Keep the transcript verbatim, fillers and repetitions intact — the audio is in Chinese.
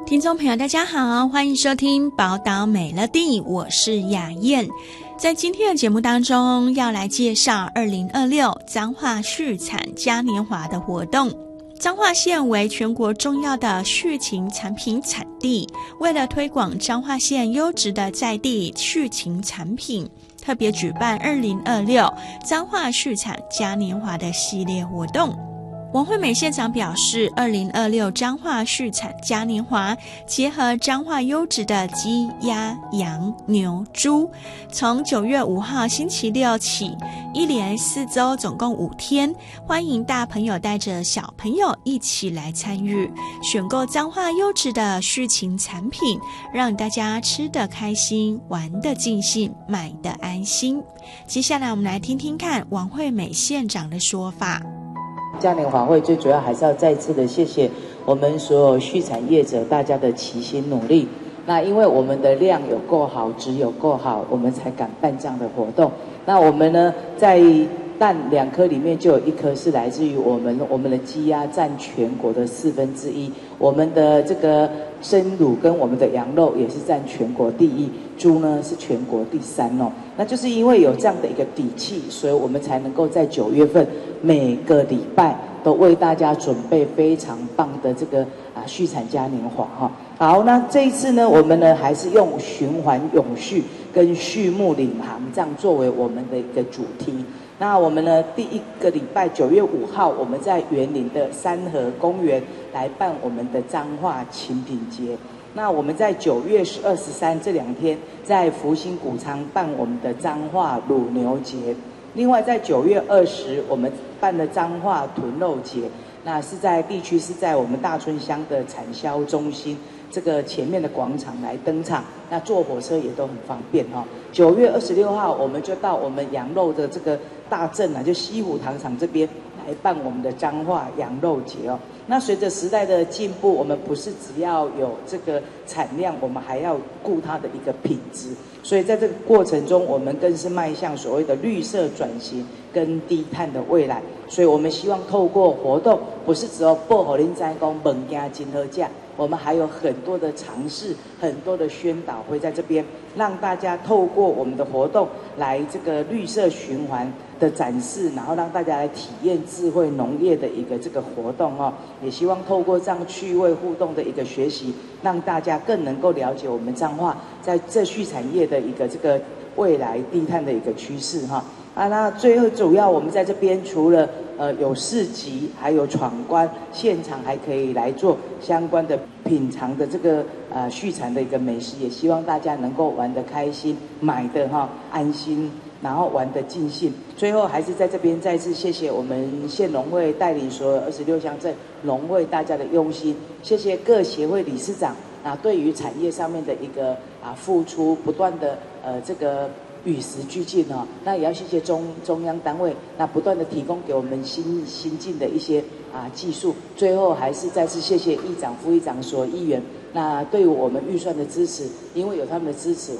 听众朋友大家好，欢迎收听宝岛美乐蒂，我是雅燕。在今天的节目当中，要来介绍二零二六彰化畜产嘉年华的活动。彰化县为全国重要的畜禽产品产地，为了推广彰化县优质的在地畜禽产品，特别举办二零二六彰化畜产嘉年华的系列活动。王惠美县长表示，二零二六彰化畜产嘉年华结合彰化优质的鸡、鸭、羊、牛、猪，从九月五号星期六起，一连四周，总共五天，欢迎大朋友带着小朋友一起来参与，选购彰化优质的畜禽产品，让大家吃得开心，玩得尽兴，买得安心。接下来我们来听听看王惠美县长的说法。 嘉年华会最主要还是要再次的谢谢我们所有畜产业者大家的齐心努力。那因为我们的量有够好，质有够好，我们才敢办这样的活动。那我们呢，在蛋两颗里面就有一颗是来自于我们我们的鸡鸭占全国的四分之一，我们的这个生乳跟我们的羊肉也是占全国第一，猪呢是全国第三哦。那就是因为有这样的一个底气，所以我们才能够在九月份每个礼拜都为大家准备非常棒的这个啊畜产嘉年华哈。好，那这一次呢，我们呢还是用循环永续跟畜牧领航这样作为我们的一个主题。那我们呢，第一个礼拜九月五号，我们在园林的三河公园来办我们的彰化禽品节。那我们在九月十二、十三这两天，在福兴谷仓办我们的彰化乳牛节。另外在九月二十，我们办了彰化豚肉节，那是在地区是在我们大村乡的产销中心这个前面的广场来登场，那坐火车也都很方便哈、哦。九月二十六号，我们就到我们羊肉的这个大镇啊，就西湖糖厂这边来办我们的彰化羊肉节哦。那随着时代的进步，我们不是只要有这个产量，我们还要顾它的一个品质。所以在这个过程中，我们更是迈向所谓的绿色转型跟低碳的未来。所以我们希望透过活动，不是只有报给您知讲物件真好吃，我们还有很多的尝试，很多的宣导会在这边，让大家透过我们的活动来这个绿色循环的展示，然后让大家来体验智慧农业的一个这个活动哦。也希望透过这样趣味互动的一个学习，让大家更能够了解我们彰化在这畜产业的一个这个未来低碳的一个趋势哈。啊，那最后主要我们在这边除了呃有市集，还有闯关，现场还可以来做相关的品尝的这个呃畜产的一个美食，也希望大家能够玩得开心，买的哈安心，然后玩得尽兴。最后还是在这边再次谢谢我们县农会带领所有二十六乡镇农会大家的用心，谢谢各协会理事长啊对于产业上面的一个啊付出，不断的呃这个。与时俱进哦，那也要谢谢中中央单位，那不断的提供给我们新新进的一些啊技术。最后还是再次谢谢议长、副议长所有议员，那对于我们预算的支持，因为有他们的支持。